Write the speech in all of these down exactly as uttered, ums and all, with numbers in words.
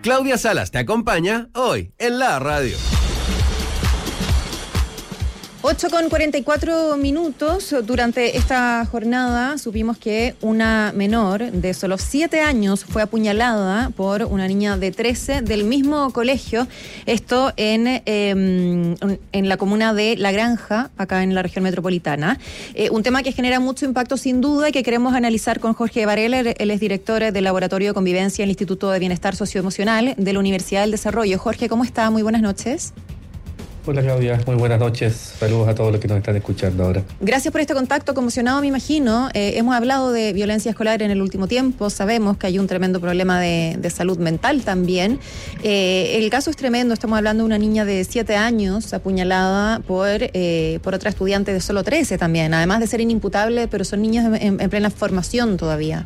Claudia Salas te acompaña hoy en la radio. ocho con cuarenta y cuatro minutos. Durante esta jornada supimos que una menor de solo siete años fue apuñalada por una niña de trece del mismo colegio. Esto en, eh, en la comuna de La Granja, acá en la región metropolitana. Eh, un tema que genera mucho impacto sin duda y que queremos analizar con Jorge Varela. Él es director del Laboratorio de Convivencia del Instituto de Bienestar Socioemocional de la Universidad del Desarrollo. Jorge, ¿cómo está? Muy buenas noches. Hola Claudia, muy buenas noches. Saludos a todos los que nos están escuchando ahora. Gracias por este contacto, conmocionado me imagino. Eh, hemos hablado de violencia escolar en el último tiempo, sabemos que hay un tremendo problema de, de salud mental también. Eh, el caso es tremendo, estamos hablando de una niña de siete años apuñalada por, eh, por otra estudiante de solo trece también, además de ser inimputable, pero son niñas en, en plena formación todavía.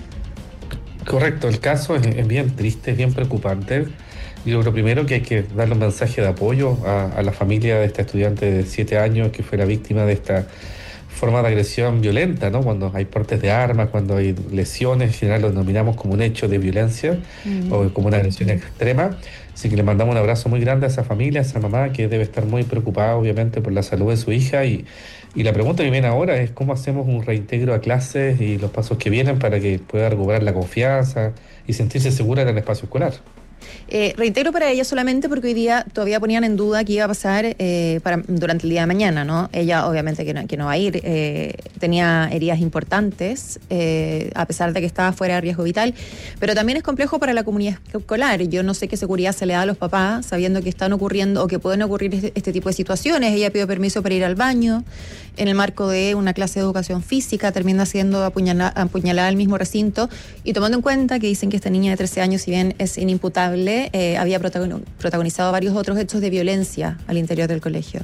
Correcto, el caso es, es bien triste, es bien preocupante. Y lo primero que hay que darle un mensaje de apoyo a, a la familia de esta estudiante de siete años que fue la víctima de esta forma de agresión violenta, ¿no? Cuando hay portes de armas, cuando hay lesiones, en general lo denominamos como un hecho de violencia mm. o como una agresión extrema. Así que le mandamos un abrazo muy grande a esa familia, a esa mamá que debe estar muy preocupada obviamente por la salud de su hija. Y, y la pregunta que viene ahora es cómo hacemos un reintegro a clases y los pasos que vienen para que pueda recuperar la confianza y sentirse segura en el espacio escolar. Eh, reitero para ella solamente porque hoy día todavía ponían en duda qué iba a pasar eh, para, durante el día de mañana, ¿no? Ella obviamente que no, que no va a ir, eh, tenía heridas importantes, eh, a pesar de que estaba fuera de riesgo vital, pero también es complejo para la comunidad escolar. Yo no sé qué seguridad se le da a los papás sabiendo que están ocurriendo o que pueden ocurrir este, este tipo de situaciones. Ella pidió permiso para ir al baño en el marco de una clase de educación física, termina siendo apuñalada, apuñalada al mismo recinto, y tomando en cuenta que dicen que esta niña de trece años, si bien es inimputable, Eh, había protagonizado varios otros hechos de violencia al interior del colegio.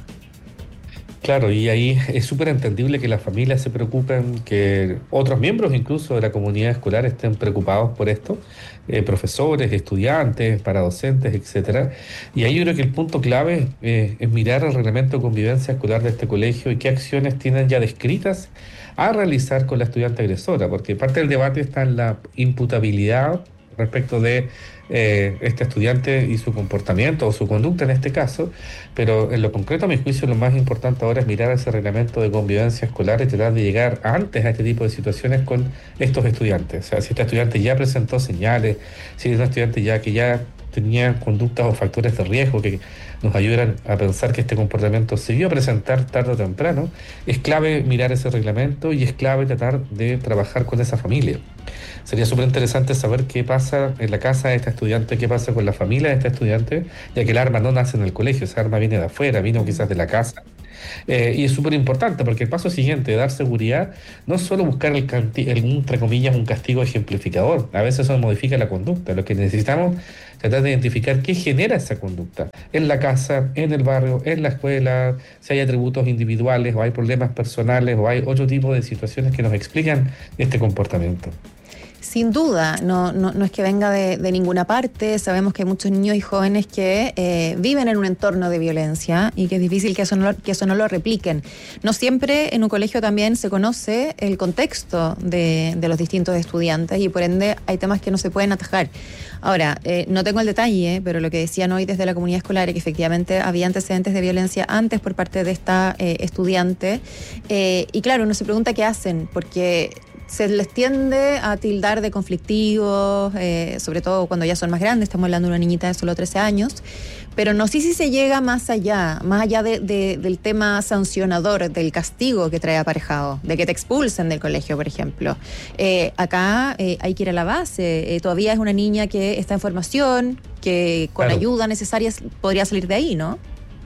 Claro, y ahí es súper entendible que las familias se preocupen, que otros miembros incluso de la comunidad escolar estén preocupados por esto, eh, profesores, estudiantes, paradocentes, etcétera. Y ahí yo creo que el punto clave eh, es mirar el reglamento de convivencia escolar de este colegio y qué acciones tienen ya descritas a realizar con la estudiante agresora, porque parte del debate está en la imputabilidad respecto de eh, este estudiante y su comportamiento o su conducta en este caso, pero en lo concreto a mi juicio lo más importante ahora es mirar ese reglamento de convivencia escolar y tratar de llegar antes a este tipo de situaciones con estos estudiantes. O sea, si este estudiante ya presentó señales, si es un estudiante ya que ya tenía conductas o factores de riesgo que nos ayudan a pensar que este comportamiento se iba a presentar tarde o temprano, es clave mirar ese reglamento y es clave tratar de trabajar con esa familia. Sería súper interesante saber qué pasa en la casa de esta estudiante, qué pasa con la familia de esta estudiante, ya que el arma no nace en el colegio, esa arma viene de afuera, vino quizás de la casa. Eh, y es súper importante porque el paso siguiente de dar seguridad no es solo buscar el, canti- el, entre comillas, un castigo ejemplificador. A veces eso modifica la conducta. Lo que necesitamos es tratar de identificar qué genera esa conducta en la casa, en el barrio, en la escuela, si hay atributos individuales o hay problemas personales o hay otro tipo de situaciones que nos explican este comportamiento. Sin duda, no, no, no es que venga de, de ninguna parte. Sabemos que hay muchos niños y jóvenes que eh, viven en un entorno de violencia y que es difícil que eso, no, que eso no lo repliquen. No siempre en un colegio también se conoce el contexto de, de los distintos estudiantes y por ende hay temas que no se pueden atajar. Ahora, eh, no tengo el detalle, pero lo que decían hoy desde la comunidad escolar es que efectivamente había antecedentes de violencia antes por parte de esta eh, estudiante. Eh, y claro, uno se pregunta qué hacen, porque se les tiende a tildar de conflictivos, eh, sobre todo cuando ya son más grandes, estamos hablando de una niñita de solo trece años, pero no sé si se llega más allá, más allá de, de, del tema sancionador, del castigo que trae aparejado, de que te expulsen del colegio, por ejemplo. Eh, acá eh, hay que ir a la base, eh, todavía es una niña que está en formación, que con Claro. ayuda necesaria podría salir de ahí, ¿no?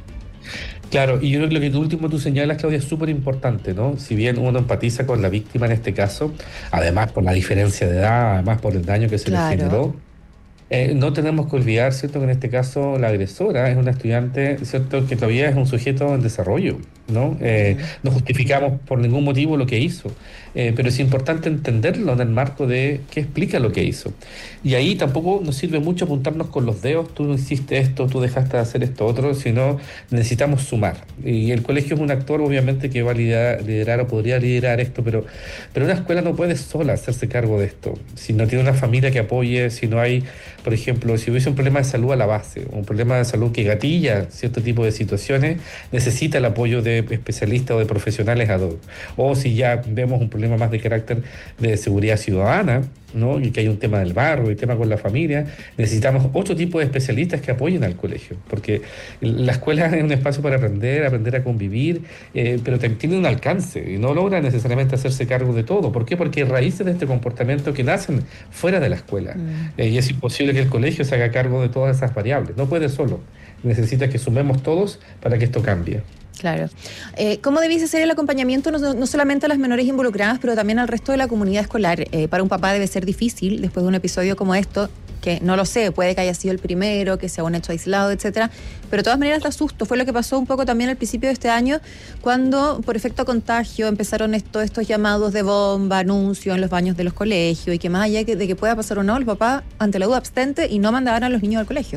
Claro, y yo creo que lo que tú último tú señalas, Claudia, es súper importante, ¿no? Si bien uno empatiza con la víctima en este caso, además por la diferencia de edad, además por el daño que se Claro. le generó, eh, no tenemos que olvidar, ¿cierto?, que en este caso la agresora es una estudiante, ¿cierto?, que todavía es un sujeto en desarrollo. ¿no? Eh, Uh-huh. no justificamos por ningún motivo lo que hizo, eh, pero es importante entenderlo en el marco de qué explica lo que hizo. Y ahí tampoco nos sirve mucho apuntarnos con los dedos, tú no hiciste esto, tú dejaste de hacer esto otro, sino necesitamos sumar. Y el colegio es un actor, obviamente, que va a liderar, liderar o podría liderar esto, pero, pero una escuela no puede sola hacerse cargo de esto. Si no tiene una familia que apoye, si no hay, por ejemplo, si hubiese un problema de salud a la base, un problema de salud que gatilla cierto tipo de situaciones, necesita el apoyo de especialistas o de profesionales ad hoc. O si ya vemos un problema más de carácter de seguridad ciudadana, ¿no? Y que hay un tema del barrio, y tema con la familia, necesitamos otro tipo de especialistas que apoyen al colegio, porque la escuela es un espacio para aprender, aprender a convivir, eh, pero tiene un alcance y no logra necesariamente hacerse cargo de todo. ¿Por qué? Porque hay raíces de este comportamiento que nacen fuera de la escuela, Mm. eh, y es imposible que el colegio se haga cargo de todas esas variables, no puede solo, necesita que sumemos todos para que esto cambie. Claro. Eh, ¿Cómo debiese ser el acompañamiento no, no solamente a las menores involucradas, pero también al resto de la comunidad escolar? Eh, para un papá debe ser difícil, después de un episodio como esto, que no lo sé, puede que haya sido el primero, que sea un hecho aislado, etcétera, pero de todas maneras da susto. Fue lo que pasó un poco también al principio de este año, cuando por efecto contagio empezaron esto, estos llamados de bomba, anuncios en los baños de los colegios, y que más allá de que pueda pasar o no, el papá, ante la duda, abstente y no mandaban a los niños al colegio.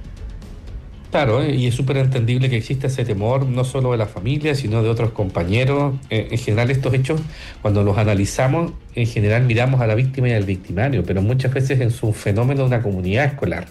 Claro, eh, y es súper entendible que exista ese temor, no solo de la familia, sino de otros compañeros. Eh, en general, estos hechos, cuando los analizamos, en general miramos a la víctima y al victimario, pero muchas veces es un fenómeno de una comunidad escolar.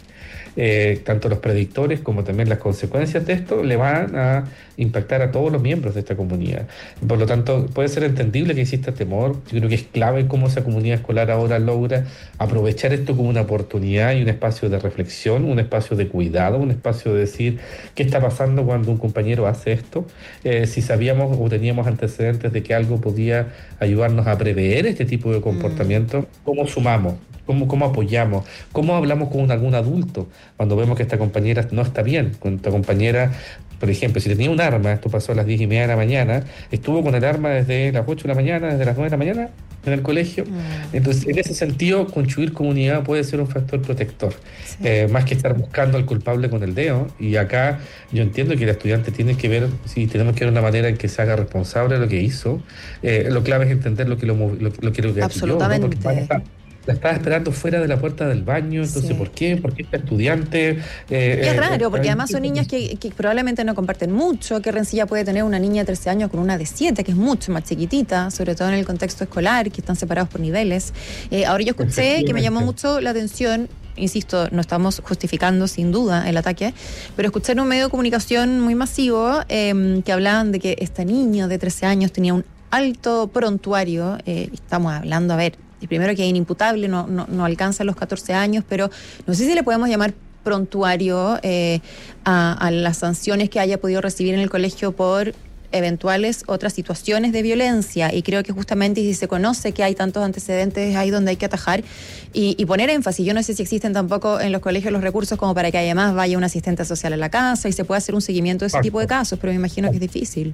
Eh, tanto los predictores como también las consecuencias de esto le van a impactar a todos los miembros de esta comunidad. Por lo tanto, puede ser entendible que exista temor. Yo creo que es clave cómo esa comunidad escolar ahora logra aprovechar esto como una oportunidad y un espacio de reflexión, un espacio de cuidado, un espacio de decir qué está pasando cuando un compañero hace esto, eh, si sabíamos o teníamos antecedentes de que algo podía ayudarnos a prever este tipo de comportamiento, cómo sumamos. ¿Cómo, ¿Cómo apoyamos? ¿Cómo hablamos con algún adulto cuando vemos que esta compañera no está bien? Cuando esta compañera, por ejemplo, si tenía un arma, esto pasó a las diez y media de la mañana, estuvo con el arma desde las ocho de la mañana, desde las nueve de la mañana en el colegio. Mm. Entonces, en ese sentido, construir comunidad puede ser un factor protector, sí. eh, más que estar buscando al culpable con el dedo. Y acá yo entiendo que el estudiante tiene que ver, si tenemos que ver una manera en que se haga responsable de lo que hizo. Eh, lo clave es entender lo que lo, lo, lo que lo que absolutamente. Porque la estaba esperando fuera de la puerta del baño, entonces, sí. ¿por qué? ¿Por qué esta estudiante? Eh, es raro, eh, porque además son niñas que, que probablemente no comparten mucho. ¿Qué rencilla puede tener una niña de trece años con una de siete, que es mucho más chiquitita, sobre todo en el contexto escolar, que están separados por niveles? Eh, ahora yo escuché que me llamó mucho la atención, insisto, no estamos justificando sin duda el ataque, pero escuché en un medio de comunicación muy masivo eh, que hablaban de que esta niña de trece años tenía un alto prontuario, eh, estamos hablando, a ver, y primero que es inimputable, no, no, no alcanza los catorce años, pero no sé si le podemos llamar prontuario eh, a, a las sanciones que haya podido recibir en el colegio por eventuales otras situaciones de violencia, y creo que justamente si se conoce que hay tantos antecedentes ahí donde hay que atajar y, y poner énfasis. Yo no sé si existen tampoco en los colegios los recursos como para que además vaya un asistente social a la casa y se pueda hacer un seguimiento de ese tipo de casos, pero me imagino que es difícil.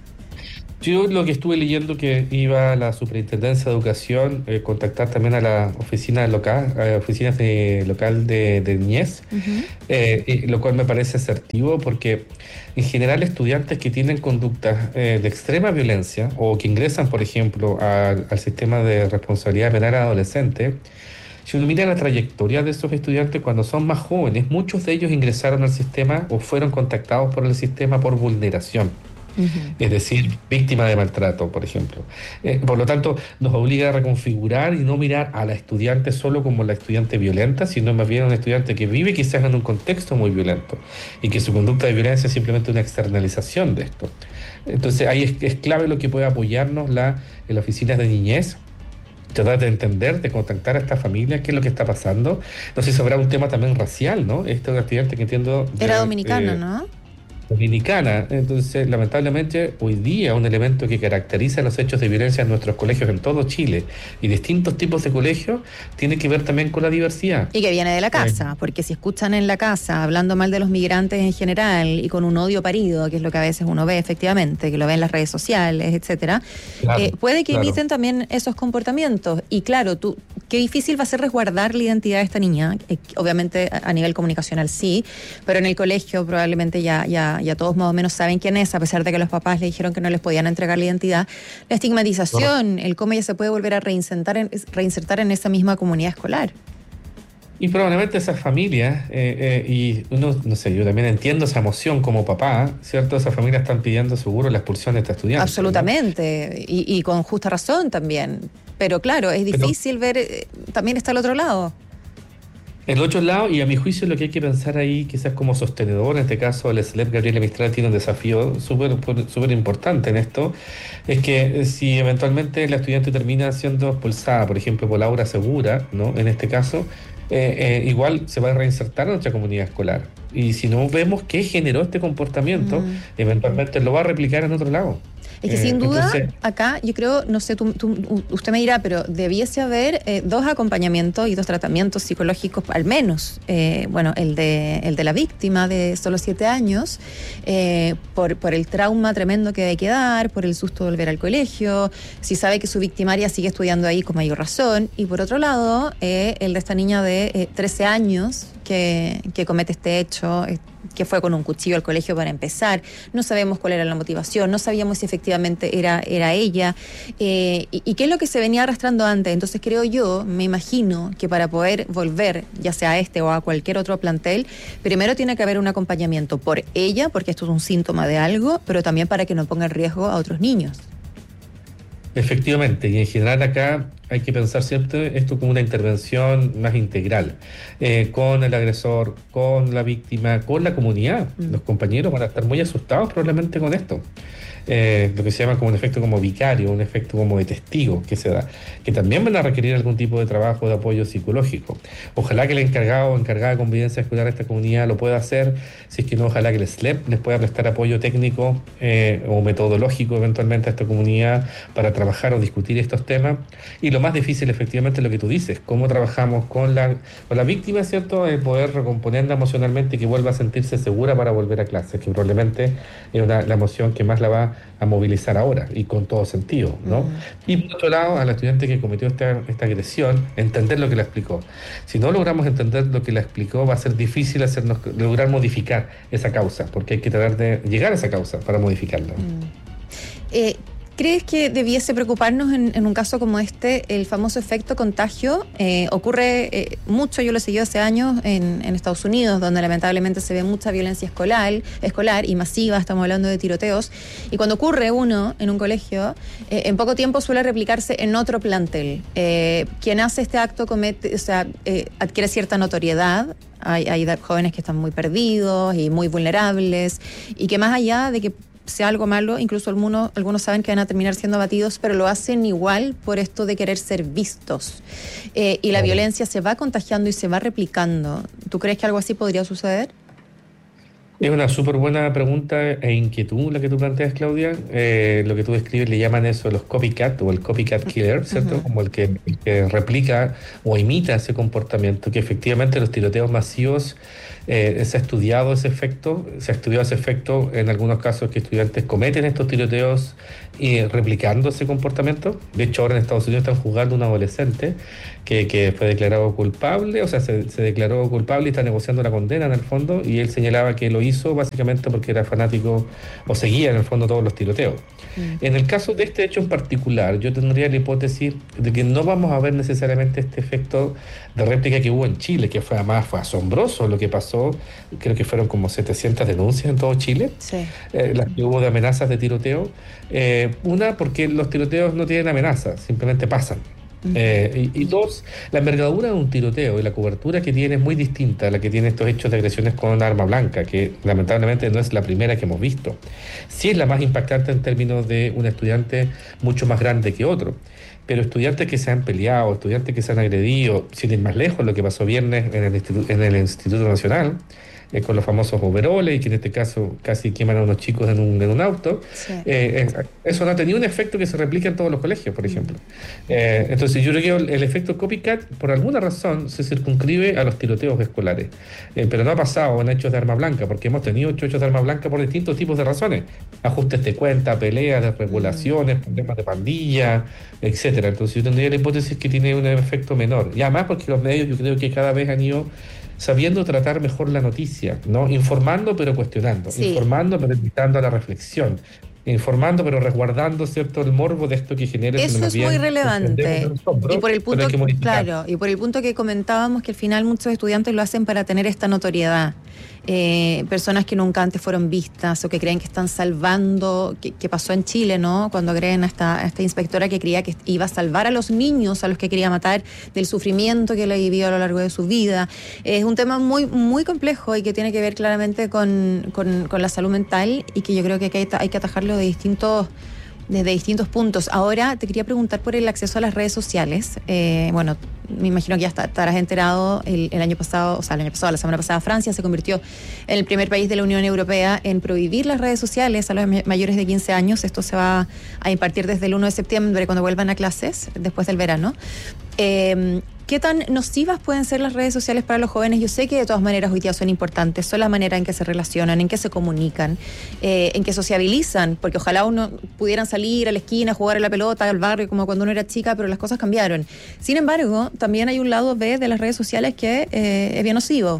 Yo lo que estuve leyendo que iba a la Superintendencia de Educación eh, contactar también a la oficina local, a oficinas de local de, de niñez, uh-huh. eh, y, lo cual me parece asertivo porque en general estudiantes que tienen conductas eh, de extrema violencia o que ingresan, por ejemplo, a, al sistema de responsabilidad penal adolescente, si uno mira la trayectoria de esos estudiantes cuando son más jóvenes, muchos de ellos ingresaron al sistema o fueron contactados por el sistema por vulneración. Uh-huh. Es decir, víctima de maltrato, por ejemplo. Eh, por lo tanto, nos obliga a reconfigurar y no mirar a la estudiante solo como la estudiante violenta, sino más bien a un estudiante que vive quizás en un contexto muy violento y que su conducta de violencia es simplemente una externalización de esto. Entonces, ahí es, es clave lo que puede apoyarnos la, en las oficinas de niñez, tratar de entender, de contactar a esta familia, qué es lo que está pasando. No sé si habrá un tema también racial, ¿no? Este es un estudiante que entiendo... Era de, dominicana, eh, ¿no? Dominicana. Entonces, lamentablemente, hoy día un elemento que caracteriza los hechos de violencia en nuestros colegios en todo Chile y distintos tipos de colegios tiene que ver también con la diversidad. Y que viene de la casa, eh. porque si escuchan en la casa hablando mal de los migrantes en general y con un odio parido, que es lo que a veces uno ve efectivamente, que lo ve en las redes sociales, etcétera, claro, eh, puede que claro. imiten también esos comportamientos. Y claro, tú, qué difícil va a ser resguardar la identidad de esta niña. Eh, obviamente a nivel comunicacional sí, pero en el colegio probablemente ya, ya ya, ya todos más o menos saben quién es, a pesar de que los papás le dijeron que no les podían entregar la identidad, la estigmatización, bueno, el cómo ella se puede volver a reinsertar en, reinsertar en esa misma comunidad escolar. Y probablemente esas familias, eh, eh, y uno, no sé, yo también entiendo esa emoción como papá, ¿cierto? Esas familias están pidiendo seguro la expulsión de esta estudiante. Absolutamente, ¿no? y, y con justa razón también. Pero claro, es difícil Pero, ver, eh, también está el otro lado. El otro lado, y a mi juicio lo que hay que pensar ahí, quizás como sostenedor, en este caso el S L E P Gabriela Mistral tiene un desafío súper súper importante en esto, es que si eventualmente la estudiante termina siendo expulsada, por ejemplo, por Laura Segura, ¿no? En este caso, eh, eh, igual se va a reinsertar en nuestra comunidad escolar. Y si no vemos qué generó este comportamiento, mm. eventualmente lo va a replicar en otro lado. Es que eh, sin duda, entonces, acá yo creo, no sé, tú, tú, usted me dirá, pero debiese haber eh, dos acompañamientos y dos tratamientos psicológicos, al menos. Eh, bueno, el de el de la víctima de solo siete años, eh, por, por el trauma tremendo que hay que dar, por el susto de volver al colegio, si sabe que su victimaria sigue estudiando ahí con mayor razón. Y por otro lado, eh, el de esta niña de eh, trece años que, que comete este hecho, eh, que fue con un cuchillo al colegio para empezar. No sabemos cuál era la motivación, no sabíamos si efectivamente era, era ella, eh, y, y qué es lo que se venía arrastrando antes. Entonces creo yo, me imagino que para poder volver, ya sea a este o a cualquier otro plantel, primero tiene que haber un acompañamiento por ella, porque esto es un síntoma de algo, pero también para que no ponga en riesgo a otros niños. Efectivamente, y en general acá hay que pensar siempre esto como una intervención más integral, eh, con el agresor, con la víctima, con la comunidad. Mm. Los compañeros van a estar muy asustados probablemente con esto. Eh, lo que se llama como un efecto como vicario, un efecto como de testigo que se da, que también van a requerir algún tipo de trabajo de apoyo psicológico. Ojalá que el encargado o encargada de convivencia escolar de esta comunidad lo pueda hacer, si es que no, ojalá que el S L E P les pueda prestar apoyo técnico eh, o metodológico eventualmente a esta comunidad para trabajar o discutir estos temas. Y lo más difícil efectivamente es lo que tú dices, cómo trabajamos con la, con la víctima, ¿cierto? Eh, poder recomponerla emocionalmente y que vuelva a sentirse segura para volver a clases, que probablemente es una, la emoción que más la va a movilizar ahora y con todo sentido, ¿no? Mm. Y por otro lado, al estudiante que cometió esta, esta agresión, entender lo que le explicó. Si no logramos entender lo que le explicó, va a ser difícil hacernos lograr modificar esa causa, porque hay que tratar de llegar a esa causa para modificarla. Mm. Eh, ¿Crees que debiese preocuparnos en, en un caso como este el famoso efecto contagio? Eh, ocurre eh, mucho, yo lo seguí hace años en, en Estados Unidos, donde lamentablemente se ve mucha violencia escolar, escolar y masiva, estamos hablando de tiroteos, y cuando ocurre uno en un colegio, eh, en poco tiempo suele replicarse en otro plantel. Eh, quien hace este acto comete, o sea, eh, adquiere cierta notoriedad. Hay, hay jóvenes que están muy perdidos y muy vulnerables, y que más allá de que sea algo malo, incluso algunos, algunos saben que van a terminar siendo abatidos, pero lo hacen igual por esto de querer ser vistos. Eh, y la violencia se va contagiando y se va replicando. ¿Tú crees que algo así podría suceder? Es una súper buena pregunta e inquietud la que tú planteas, Claudia. Eh, lo que tú describes le llaman eso los copycat o el copycat killer, ¿cierto? Uh-huh. Como el que, el que replica o imita ese comportamiento, que efectivamente los tiroteos masivos eh, se ha estudiado ese efecto, se ha estudiado ese efecto en algunos casos que estudiantes cometen estos tiroteos y replicando ese comportamiento. De hecho, ahora en Estados Unidos están juzgando a un adolescente que, que fue declarado culpable, o sea, se, se declaró culpable y está negociando la condena en el fondo, y él señalaba que lo hizo básicamente porque era fanático o seguía en el fondo todos los tiroteos. Mm. En el caso de este hecho en particular, yo tendría la hipótesis de que no vamos a ver necesariamente este efecto de réplica que hubo en Chile, que fue además fue asombroso lo que pasó. Creo que fueron como setecientas denuncias en todo Chile, sí. eh, las que hubo de amenazas de tiroteo. Eh, una, porque los tiroteos no tienen amenazas, simplemente pasan. Eh, y, y dos, la envergadura de un tiroteo y la cobertura que tiene es muy distinta a la que tiene estos hechos de agresiones con arma blanca, que lamentablemente no es la primera que hemos visto. Sí es la más impactante en términos de un estudiante mucho más grande que otro, pero estudiantes que se han peleado, estudiantes que se han agredido, sin ir más lejos, lo que pasó viernes en el Instituto, en el Instituto Nacional, Eh, con los famosos overoles, y que en este caso casi queman a unos chicos en un, en un auto. Sí. Eh, eh, eso no ha tenido un efecto que se replica en todos los colegios, por ejemplo. Eh, entonces yo creo que el, el efecto copycat, por alguna razón, se circunscribe a los tiroteos escolares. Eh, pero no ha pasado en hechos de arma blanca, porque hemos tenido hechos de arma blanca por distintos tipos de razones. Ajustes de cuenta, peleas, desregulaciones, problemas de pandilla, etcétera. Entonces yo tendría la hipótesis que tiene un efecto menor. Y además porque los medios yo creo que cada vez han ido sabiendo tratar mejor la noticia, ¿no? Informando pero cuestionando, Sí. informando pero invitando a la reflexión, informando pero resguardando, ¿cierto?, el morbo de esto que genera. Eso es muy relevante. Y por el punto, claro, y por el punto que comentábamos, que al final muchos estudiantes lo hacen para tener esta notoriedad. Eh, personas que nunca antes fueron vistas o que creen que están salvando, que, que pasó en Chile, ¿no? Cuando creen a esta, a esta inspectora que creía que iba a salvar a los niños a los que quería matar del sufrimiento que le vivió a lo largo de su vida. Es un tema muy, muy complejo y que tiene que ver claramente con, con, con la salud mental, y que yo creo que hay, hay que atajarlo de distintos desde distintos puntos. Ahora te quería preguntar por el acceso a las redes sociales. Eh, bueno, me imagino que ya está, estarás enterado, el, el año pasado, o sea, el año pasado, la semana pasada, Francia se convirtió en el primer país de la Unión Europea en prohibir las redes sociales a los mayores de quince años. Esto se va a impartir desde el uno de septiembre, cuando vuelvan a clases, después del verano. Eh, ¿Qué tan nocivas pueden ser las redes sociales para los jóvenes? Yo sé que de todas maneras hoy día son importantes, son la manera en que se relacionan, en que se comunican, eh, en que sociabilizan, porque ojalá uno pudieran salir a la esquina, jugar a la pelota, al barrio, como cuando uno era chica, pero las cosas cambiaron. Sin embargo, también hay un lado B de las redes sociales que eh, es bien nocivo.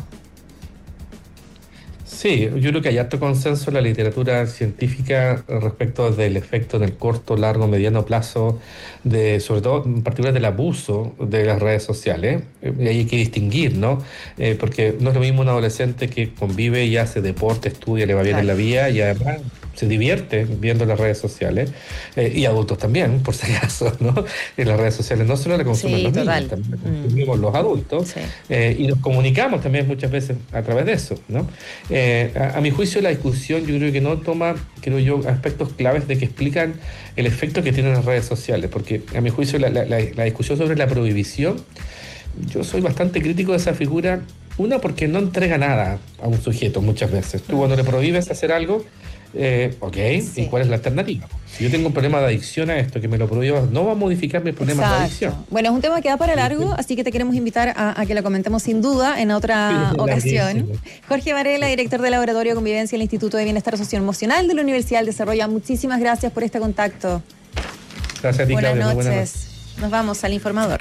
Sí, yo creo que hay harto consenso en la literatura científica respecto del efecto en el corto, largo, mediano plazo, de, sobre todo en particular del abuso de las redes sociales. Y ahí hay que distinguir, ¿no? Eh, porque no es lo mismo un adolescente que convive y hace deporte, estudia, le va bien claro. en la vida y además se divierte viendo las redes sociales, eh, y adultos también, por si acaso, ¿no? En las redes sociales no solo la consumen sí, los total. niños, también la consumimos mm. los adultos, sí. eh, y nos comunicamos también muchas veces a través de eso, ¿no? Eh, a, a mi juicio la discusión yo creo que no toma, creo yo, aspectos claves de que explican el efecto que tienen las redes sociales, porque a mi juicio la, la, la, la discusión sobre la prohibición, yo soy bastante crítico de esa figura, una porque no entrega nada a un sujeto muchas veces. Tú cuando le prohíbes hacer algo, Eh, ok, sí. ¿Y cuál es la alternativa? Si yo tengo un problema de adicción a esto, que me lo prohíbas, no va a modificar mis problemas Exacto. de adicción. Bueno, es un tema que da para largo, así que te queremos invitar a, a que lo comentemos sin duda en otra sí, ocasión. Jorge Varela, director del Laboratorio de Convivencia del Instituto de Bienestar Socioemocional de la Universidad del Desarrollo. Muchísimas gracias por este contacto. Gracias a ti, Buenas Claudia, noches. Buenas noches. Nos vamos al Informador.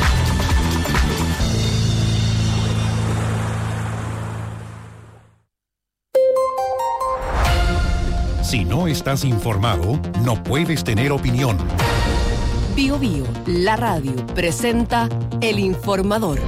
Si no estás informado, no puedes tener opinión. Bio Bio, la radio, presenta El Informador.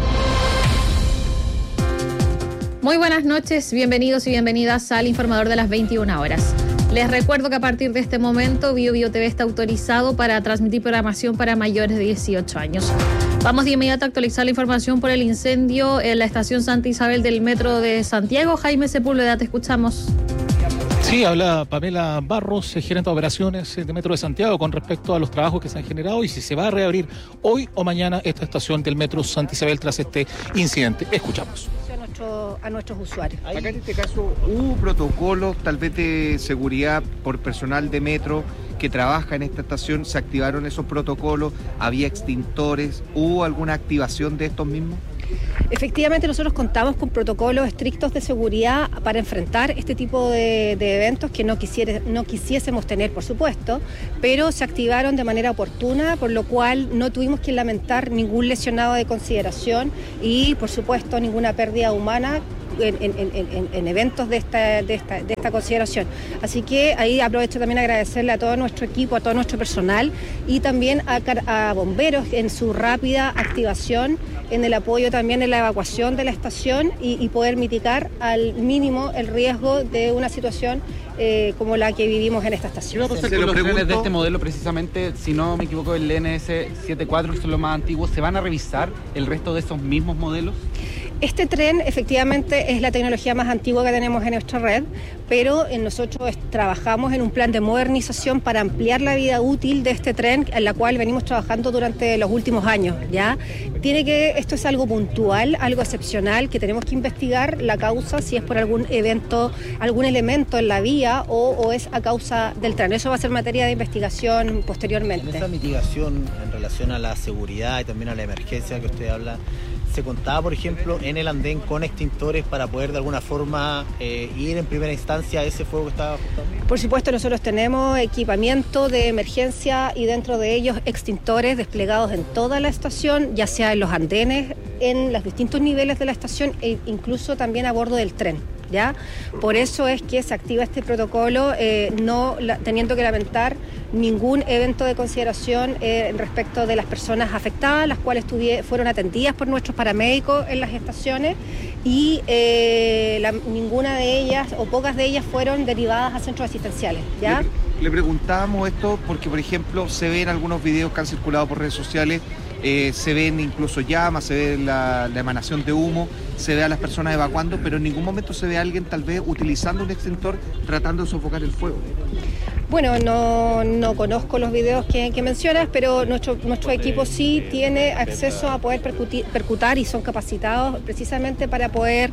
Muy buenas noches, bienvenidos y bienvenidas al Informador de las veintiuna horas. Les recuerdo que a partir de este momento Bio Bio T V está autorizado para transmitir programación para mayores de dieciocho años. Vamos de inmediato a actualizar la información por el incendio en la estación Santa Isabel del Metro de Santiago. Jaime Sepúlveda, te escuchamos. Sí, habla Pamela Barros, gerente de operaciones de Metro de Santiago, con respecto a los trabajos que se han generado y si se va a reabrir hoy o mañana esta estación del Metro Santa Isabel tras este incidente. Escuchamos. A, nuestro, a nuestros usuarios. Acá en este caso hubo protocolos tal vez de seguridad por personal de Metro que trabaja en esta estación, ¿se activaron esos protocolos? ¿Había extintores? ¿Hubo alguna activación de estos mismos? Efectivamente, nosotros contamos con protocolos estrictos de seguridad para enfrentar este tipo de, de eventos que no, quisiera, no quisiésemos tener, por supuesto, pero se activaron de manera oportuna, por lo cual no tuvimos que lamentar ningún lesionado de consideración y, por supuesto, ninguna pérdida humana En, en, en, en eventos de esta, de, esta, de esta consideración. Así que ahí aprovecho también a agradecerle a todo nuestro equipo, a todo nuestro personal y también a, a bomberos en su rápida activación, en el apoyo también en la evacuación de la estación y, y poder mitigar al mínimo el riesgo de una situación eh, como la que vivimos en esta estación. ¿Qué va a pasar con los trenes de este modelo precisamente? Si no me equivoco, el N S setenta y cuatro, que son los más antiguos, ¿se van a revisar el resto de esos mismos modelos? Este tren efectivamente es la tecnología más antigua que tenemos en nuestra red, pero nosotros trabajamos en un plan de modernización para ampliar la vida útil de este tren, en la cual venimos trabajando durante los últimos años, ¿ya? Tiene que, esto es algo puntual, algo excepcional, que tenemos que investigar la causa, si es por algún evento, algún elemento en la vía o, o es a causa del tren. Eso va a ser materia de investigación posteriormente. En esa mitigación en relación a la seguridad y también a la emergencia que usted habla, ¿Se contaba, por ejemplo, en el andén con extintores para poder de alguna forma eh, ir en primera instancia a ese fuego que estaba afectando? Por supuesto, nosotros tenemos equipamiento de emergencia y dentro de ellos extintores desplegados en toda la estación, ya sea en los andenes, en los distintos niveles de la estación e incluso también a bordo del tren. ¿Ya? Por eso es que se activa este protocolo, eh, no la, teniendo que lamentar ningún evento de consideración eh, respecto de las personas afectadas, las cuales fueron atendidas por nuestros paramédicos en las estaciones y eh, la, ninguna de ellas o pocas de ellas fueron derivadas a centros asistenciales. ¿Ya? Le, le preguntábamos esto porque, por ejemplo, se ven algunos videos que han circulado por redes sociales. Eh, se ven incluso llamas, se ve la, la emanación de humo, se ve a las personas evacuando, pero en ningún momento se ve a alguien tal vez utilizando un extintor tratando de sofocar el fuego. Bueno, no, no conozco los videos que, que mencionas, pero nuestro, nuestro equipo sí tiene acceso a poder percutir, percutar y son capacitados precisamente para poder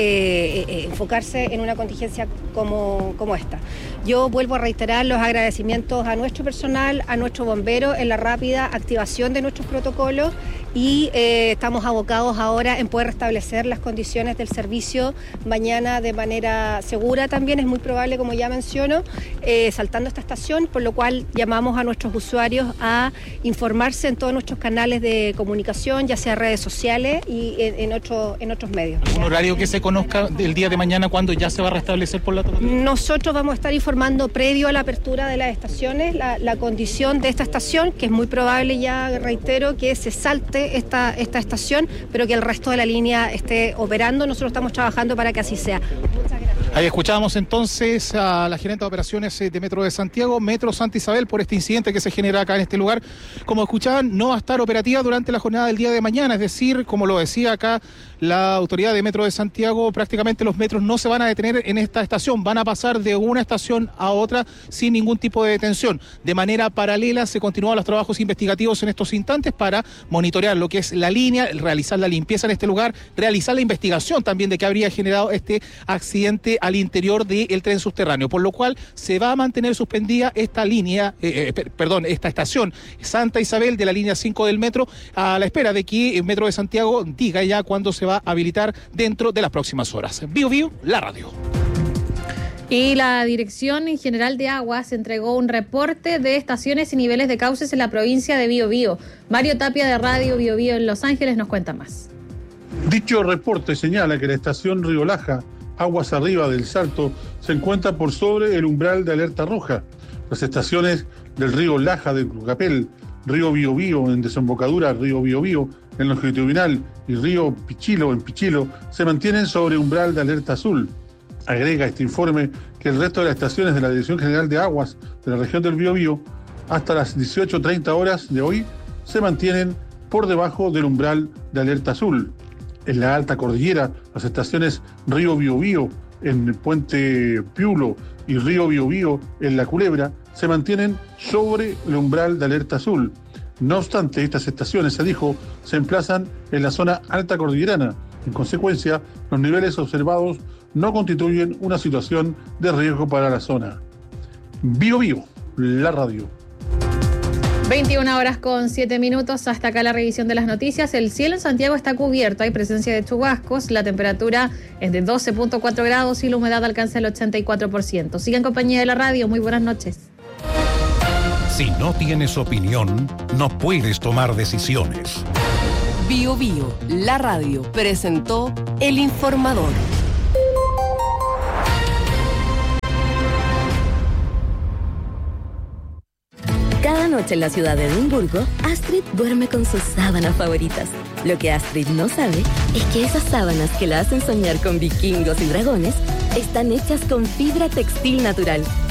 eh, eh, enfocarse en una contingencia como, como esta. Yo vuelvo a reiterar los agradecimientos a nuestro personal, a nuestros bomberos en la rápida activación de nuestros protocolos y eh, estamos abocados ahora en poder restablecer las condiciones del servicio mañana de manera segura también. Es muy probable, como ya menciono, eh, saltando esta estación, por lo cual llamamos a nuestros usuarios a informarse en todos nuestros canales de comunicación, ya sea redes sociales y en, en, otro, en otros medios. ¿Un horario que se conozca del día de mañana cuando ya se va a restablecer por la tarde? Nosotros vamos a estar informando previo a la apertura de las estaciones la, la condición de esta estación, que es muy probable, ya reitero, que se salte esta, esta estación, pero que el resto de la línea esté operando. Nosotros estamos trabajando para que así sea. Muchas gracias. Ahí escuchábamos entonces a la gerente de operaciones de Metro de Santiago, Metro Santa Isabel, por este incidente que se genera acá en este lugar. Como escuchaban, no va a estar operativa durante la jornada del día de mañana, es decir, como lo decía acá la autoridad de Metro de Santiago, prácticamente los metros no se van a detener en esta estación, van a pasar de una estación a otra sin ningún tipo de detención. De manera paralela se continúan los trabajos investigativos en estos instantes para monitorear lo que es la línea, realizar la limpieza en este lugar, realizar la investigación también de qué habría generado este accidente al interior del tren subterráneo, por lo cual se va a mantener suspendida esta línea, eh, eh, perdón, esta estación Santa Isabel de la línea cinco del metro, a la espera de que el Metro de Santiago diga ya cuándo se va a habilitar dentro de las próximas horas. Bio Bio, la radio. Y la Dirección General de Aguas entregó un reporte de estaciones y niveles de cauces en la provincia de Bio Bio. Mario Tapia de Radio Bio Bio en Los Ángeles nos cuenta más. Dicho reporte señala que la estación Río Laja, aguas arriba del Salto, se encuentra por sobre el umbral de alerta roja. Las estaciones del río Laja de Crucapel, río Biobío en desembocadura, río Biobío en longitudinal y río Pichilo en Pichilo se mantienen sobre umbral de alerta azul. Agrega este informe que el resto de las estaciones de la Dirección General de Aguas de la región del Biobío hasta las dieciocho treinta horas de hoy se mantienen por debajo del umbral de alerta azul. En la alta cordillera, las estaciones río Biobío en Puente Piulo y río Biobío en La Culebra se mantienen sobre el umbral de alerta azul. No obstante, estas estaciones, se dijo, se emplazan en la zona alta cordillerana. En consecuencia, los niveles observados no constituyen una situación de riesgo para la zona. Bio Bio, la radio. veintiuna horas con siete minutos, hasta acá la revisión de las noticias. El cielo en Santiago está cubierto, hay presencia de chubascos, la temperatura es de doce punto cuatro grados y la humedad alcanza el ochenta y cuatro por ciento. Siga en compañía de la radio, muy buenas noches. Si no tienes opinión, no puedes tomar decisiones. Bio Bio, la radio, presentó El Informador. Cada noche en la ciudad de Edimburgo, Astrid duerme con sus sábanas favoritas. Lo que Astrid no sabe es que esas sábanas que la hacen soñar con vikingos y dragones están hechas con fibra textil natural,